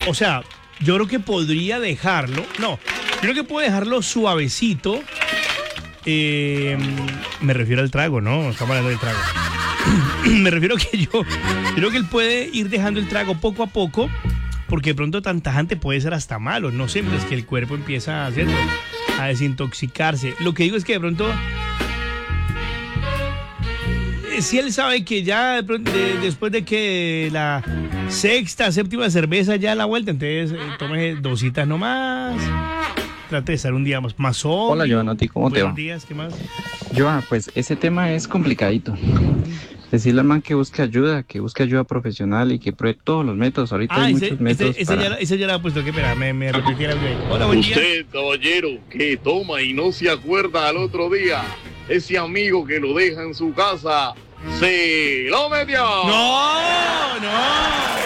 o sea, yo creo que podría dejarlo. No, yo creo que puedo dejarlo suavecito. Me refiero al trago, ¿no? Estamos hablando del trago. Me refiero que yo creo que él puede ir dejando el trago poco a poco, porque de pronto tan tajante puede ser hasta malo. No siempre es que el cuerpo empieza a desintoxicarse. Lo que digo es que de pronto, si él sabe que ya después de que la sexta, séptima cerveza ya a la vuelta, entonces tome dositas nomás. Trate de estar un día más sobrio. Hola, Joana, ¿cómo te va? Buenos días, ¿qué más? Joana, pues ese tema es complicadito. Decirle al man que busque ayuda profesional y que pruebe todos los métodos. Ahorita hay muchos métodos. Ese ya la he puesto, que espera, me repetí el audio. Hola, buen día. Usted, caballero, que toma y no se acuerda al otro día, ese amigo que lo deja en su casa, se lo metió. No.